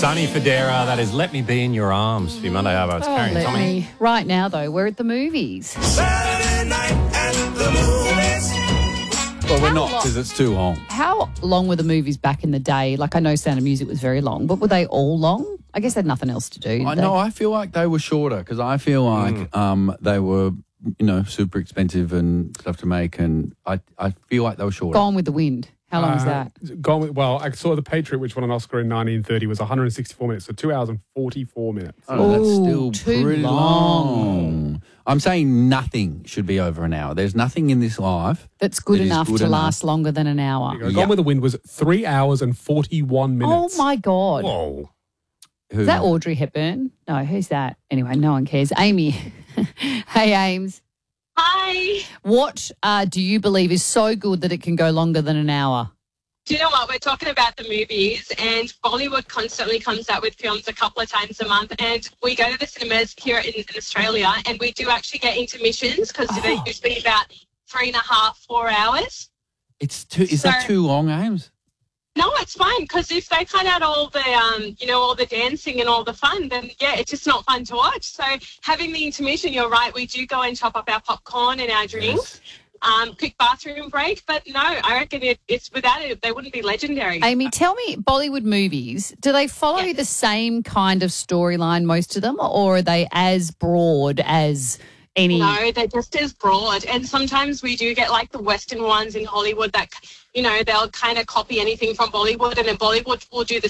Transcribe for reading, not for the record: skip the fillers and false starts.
Sonny Fodera, that is Let Me Be in Your Arms for your Monday Arvo. It's Carrie and Let Tommy. me. Right now, though, we're at the movies. Saturday night at the movies. Well, we're How not long- because it's too long. How long were the movies back in the day? Like, I know Sound of Music was very long, but were they all long? I guess they had nothing else to do. did I they? know. I feel like they were shorter because I feel like they were, super expensive and stuff to make, and I feel like they were shorter. Gone with the Wind. How long was that? I saw The Patriot, which won an Oscar in 1930, was 164 minutes, so 2 hours and 44 minutes. Oh, that's Ooh, still too pretty long. long. I'm saying nothing should be over an hour. There's nothing in this life That's good that is enough good to enough. last longer than an hour. Gone with the Wind was 3 hours and 41 Oh, minutes. my God. Whoa. Who- Is that Audrey Hepburn? No, who's that? Anyway, no one cares. Amy. Hey, Ames. Hi. What do you believe is so good that it can go longer than an hour? Do you know what? We're talking about the movies, and Bollywood constantly comes out with films a couple of times a month. And we go to the cinemas here in Australia, and we do actually get intermissions because they're usually about 3.5, 4 hours. It's too. Is that So- too long, Ames? No, it's fine because if they cut out all the, all the dancing and all the fun, then yeah, it's just not fun to watch. So having the intermission, you're right. We do go and chop up our popcorn and our drinks. Quick bathroom break, but no, I reckon it's without it, they wouldn't be legendary. Amy, tell me, Bollywood movies, do they follow the same kind of storyline, most of them, or are they as broad as any? No, they're just as broad. And sometimes we do get like the Western ones in Hollywood that, they'll kind of copy anything from Bollywood, and then Bollywood will do the